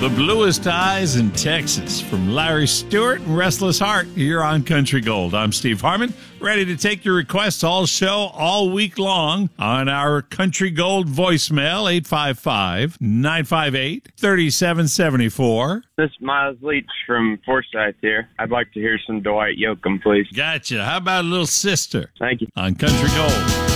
The bluest eyes in Texas from Larry Stewart and Restless Heart here on Country Gold. I'm Steve Harmon, ready to take your requests all show, all week long on our Country Gold voicemail, 855-958-3774. This is Miles Leach from Forsyth here. I'd like to hear some Dwight Yoakam, please. Gotcha. How about a little Sister? Thank you. On Country Gold.